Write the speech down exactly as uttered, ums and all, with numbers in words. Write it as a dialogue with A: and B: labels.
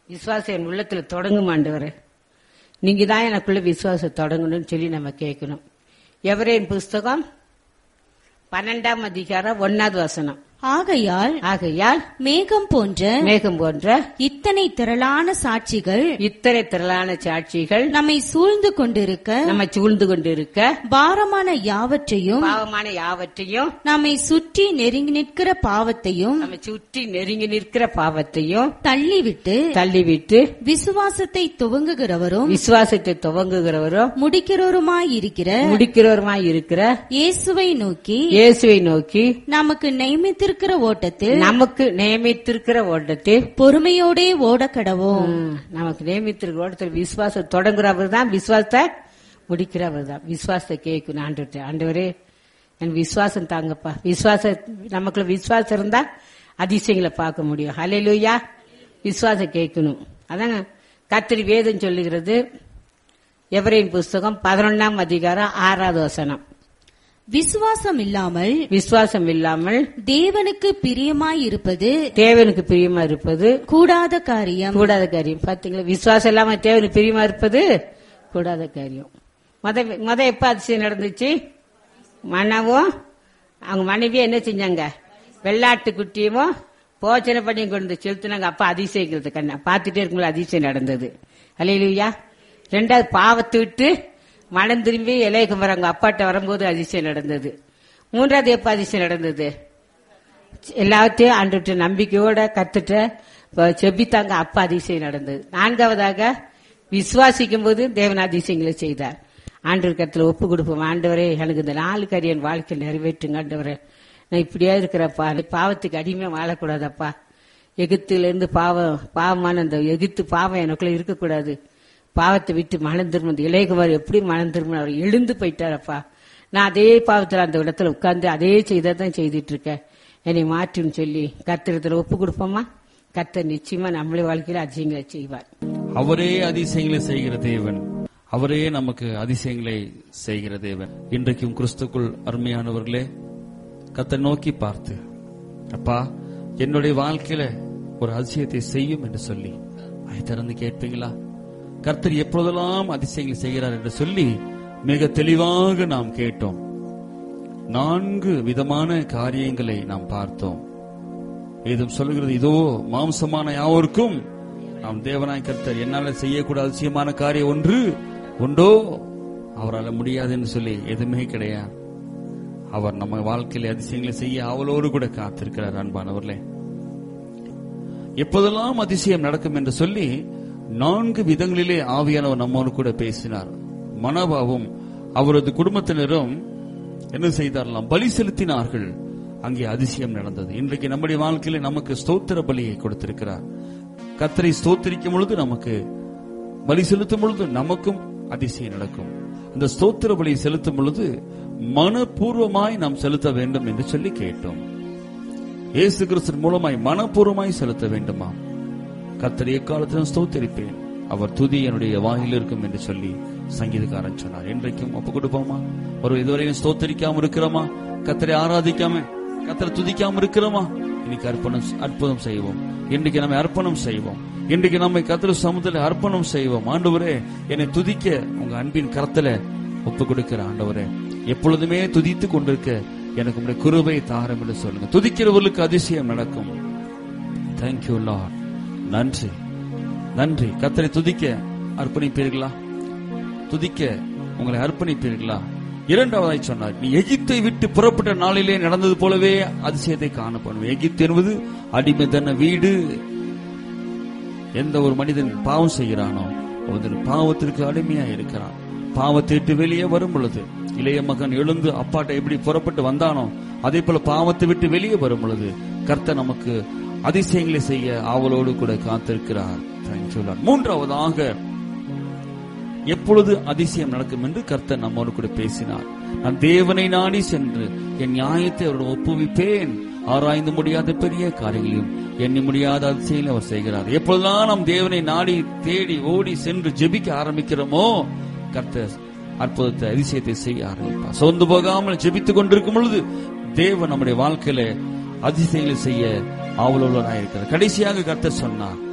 A: விசுவாசம் என் உள்ளத்துல தொடங்கும் ஆண்டவரே. நீங்க தான் எனக்குள்ள விசுவாசம் தொடங்கணும்னு சொல்லி நம்ம கேட்கணும். எபிரேயர் புஸ்தகம் பன்னெண்டாம் அதிகாரம் ஒன்னாவது வசனம்.
B: ஆகையால்
A: ஆகையால்
B: மேகம் போன்ற
A: மேகம் போன்ற
B: இத்தனை திரளான சாட்சிகள்
A: இத்தனை திரளான சாட்சிகள்
B: நம்மை சூழ்ந்து கொண்டிருக்க
A: நம்ம சூழ்ந்து கொண்டிருக்க
B: பாரமான யாவற்றையும்
A: பாவமான யாவற்றையும்
B: நம்மை சுற்றி நெருங்கி நிற்கிற பாவத்தையும்
A: நம்ம சுற்றி நெருங்கி நிற்கிற பாவத்தையும்
B: தள்ளிவிட்டு
A: தள்ளிவிட்டு
B: விசுவாசத்தை துவங்குகிறவரும்
A: விசுவாசத்தை துவங்குகிறவரும்
B: முடிக்கிறவருமாயிருக்கிற
A: முடிக்கிறவருமாய் இருக்கிற
B: இயேசுவை நோக்கி
A: இயேசுவை நோக்கி
B: நமக்கு நியமித்திருக்கிற ஓட்டத்தில்
A: நமக்கு நியமித்திருக்கிற ஓட்டத்தில்
B: பொறுமையோடே ஓட கடவோம்.
A: நமக்கு நியமித்திருக்கிற ஓட்டத்தில் விசுவாசம் தொடங்குறவர் தான், விசுவாசத்தை முடிக்கிறவர் தான். விசுவாசத்தை கேட்கணும் ஆண்டவரே. ஆண்டவரே என் விசுவாசம் தாங்கப்பா. விசுவாச நமக்குள்ள விசுவாசம் இருந்தா அதிசயங்களை பார்க்க முடியும். ஹல்லேலூயா. விசுவாசம் கேட்கணும். அதாங்க கர்த்தர் வேதம் சொல்லுகிறது. எபிரேயர் புஸ்தகம் பதினொன்னாம் அதிகாரம் ஆறாவது வசனம்.
B: விசுவாசம் இல்லாமல்
A: விசுவாசம் இல்லாமல்
B: தேவனுக்கு பிரியமாய் இருப்பது
A: தேவனுக்கு பிரியமா இருப்பது
B: கூடாத காரியம்.
A: கூடாத காரியம். பாத்தீங்களா, விசுவாசம் இல்லாம தேவனுக்கு பிரியமா இருப்பது கூடாத காரியம். முத முத எப்ப அதிசயம் நடந்துச்சு? மனவும் அவங்க மனைவியும் என்ன செஞ்சாங்க? வெள்ளாட்டு குட்டியும் போச்சனை பண்ணி கொண்டு செலுத்தினாங்க. அப்ப அதிசயிக்கிறது கண்ணா பாத்துட்டே இருக்கும்போது அதிசயம் நடந்தது. அல்லேலூயா. ரெண்டாவது பாவத்தை விட்டு மனம் திரும்பி இளைய குமரங்க அப்பாட்ட வரும்போது அதிசயம் நடந்தது. மூன்றாவது எப்ப அதிசயம் நடந்தது? எல்லாத்தையும் ஆண்டுட்டு நம்பிக்கையோட கத்துட்ட செபித்தாங்க. அப்ப அதிசயம் நடந்தது. நான்காவதாக விசுவாசிக்கும் போது தேவன் அதிசயங்களை செய்தார். ஆண்டவர் கருத்துல ஒப்பு கொடுப்போம். ஆண்டவரே எனக்கு இந்த நாலு காரியம் வாழ்க்கை நிறைவேற்றுங்க ஆண்டவரே. நான் இப்படியா இருக்கிறப்பா, பாவத்துக்கு அடிமையா வாழக்கூடாதப்பா. எகிப்துல இருந்து பாவம் பாவமான அந்த எகிப்து பாவம் எனக்குள்ள இருக்கக்கூடாது. பாவத்தை விட்டு மனம் திரும்ப இளையகுமார் எப்படி மனம் திரும்ப அவர் எழுந்து போயிட்டாரப்பா. நான் அதே பாவத்தில் அந்த இடத்துல உட்கார்ந்து அதே செய்தான் செய்துட்டு இருக்கேன். என்னை மாற்றுன்னு சொல்லி கர்த்தரிடத்துல ஒப்பு கொடுப்போமா? கர்த்தர் நிச்சயமா நம்மளே வாழ்க்கையில அதிசயங்களை செய்வார்.
C: அவரே அதிசயங்களை செய்கிற தேவன், அவரே நமக்கு அதிசயங்களை செய்கிற தேவன். இன்றைக்கும் கிறிஸ்துக்குள் அருமையானவர்களே, கர்த்தரை நோக்கி பார்த்து அப்பா என்னுடைய வாழ்க்கையில ஒரு அதிசயத்தை செய்யும் என்று சொல்லி அதை திறந்து கேட்பீங்களா? கர்த்தர் எப்பொழுதெல்லாம் அதிசயங்களை செய்கிறார் என்று சொல்லி மிக தெளிவாக நாம் கேட்டோம். நான்கு விதமான காரியங்களை நாம் பார்த்தோம். ஏதும் சொல்லுகிறது, இதோ மாம்சமான யாவருக்கும் நாம் தேவனாய் கர்த்தர் என்னால செய்யக்கூட அதிசயமான காரியம் ஒன்று உண்டோ, அவரால் முடியாது என்று சொல்லி எதுவுமே கிடையாது. அவர் நம்ம வாழ்க்கையில அதிசயங்களை செய்ய அவளோடு கூட காத்திருக்கிறார். அன்பானவர்களே, எப்போதெல்லாம் அதிசயம் நடக்கும் என்று சொல்லி நான்கு விதங்களிலே ஆவியானவர் நம்மோடு கூட பேசினார். மனோபாவும் அவரது குடும்பத்தினரும் என்ன செய்தார்களாம்? பலி செலுத்தினார்கள். அங்கே அதிசயம் நடந்தது. இன்றைக்கு நம்முடைய வாழ்க்கையில நமக்கு ஸ்தோத்திர பலியை கொடுத்திருக்கிறார். கர்த்தரை ஸ்தோத்திரிக்கும் பொழுது, நமக்கு பலி செலுத்தும் பொழுது நமக்கும் அதிசயம் நடக்கும். அந்த ஸ்தோத்திர பலியை செலுத்தும் பொழுது மனப்பூர்வமாய் நாம் செலுத்த வேண்டும் என்று சொல்லி கேட்டோம். இயேசு கிறிஸ்து மூலமாய் மனப்பூர்வமாய் செலுத்த வேண்டுமா? கர்த்தரை எக்காலத்திலும் ஸ்தோத்திரிப்பேன், அவர் துதி என்னுடைய வாயில் இருக்கும் என்று சொல்லி சங்கீதக்காரன் சொன்னார். இன்றைக்கும் ஒப்பு கொடுப்போமா? ஒரு இதுவரையும் ஸ்தோத்திரிக்காம இருக்கிறோமா? கர்த்தரை ஆராதிக்காம கர்த்தரை துதிக்காம இருக்கிறோமா? இன்னைக்கு அர்ப்பணம் அற்புதம் செய்வோம். இன்றைக்கு நம்ம அர்ப்பணம் செய்வோம். இன்றைக்கு நம்மை கர்த்தர் சமூகத்தில் அர்ப்பணம் செய்வோம். ஆண்டவரே, என்னை துதிக்க உங்க அன்பின் கரத்துல ஒப்பு கொடுக்கிற ஆண்டவரே, எப்பொழுதுமே துதித்து கொண்டிருக்க எனக்கு உங்களுடைய கிருபை தாரும் என்று சொல்லுங்க. துதிக்கிறவர்களுக்கு அதிசயம் நடக்கும். Thank you Lord. நன்றி, நன்றி. கர்த்தரை துதிக்க அர்ப்பணிப்பீர்களா? துதிக்க உங்களை அர்ப்பணிப்பீர்களா? இரண்டாவதாய் சொன்னார், நீ எகிப்தை விட்டு புறப்பட்ட நாளிலே நடந்தது போலவே அதிசயத்தை காணப்படும். எகிப்து என்பது அடிமைத்தன வீடு. எந்த ஒரு மனிதன் பாவம் செய்கிறானோ அவன் பாவத்திற்கு அடிமையா இருக்கிறான். பாவத்தை விட்டு வெளியே வரும் பொழுது இளைய மகன் எழுந்து அப்பாட்ட எப்படி புறப்பட்டு வந்தானோ அதே போல பாவத்தை விட்டு வெளியே வரும் பொழுது கர்த்தர் நமக்கு அதிசயங்களை செய்ய ஆவலோடு கூட காத்திருக்கிறார். மூன்றாவதாக, எப்பொழுது அதிசயம் நடக்கும் என்று கர்த்தர் நம்மோடு கூட பேசினார். நான் தேவனை நாடி சென்று என் நியாயத்தை அவருடன் ஒப்புவிப்பேன். ஆராய்ந்து முடியாத பெரிய காரியங்களையும் எண்ணி முடியாத அதிசயங்களை அவர் செய்கிறார். எப்பொழுதுதான் நாம் தேவனை நாடி தேடி ஓடி சென்று ஜெபிக்க ஆரம்பிக்கிறோமோ கர்த்தர் அற்புதத்தை அதிசயத்தை செய்ய ஆரம்பிப்பார். சோர்ந்து போகாமல் ஜெபித்துக் கொண்டிருக்கும் பொழுது தேவன் நம்முடைய வாழ்க்கையில அதிசயங்களை செய்ய ஆவலுள்ளவராயிருக்கிறார். கடைசியாக கர்த்தர் சொன்னார்,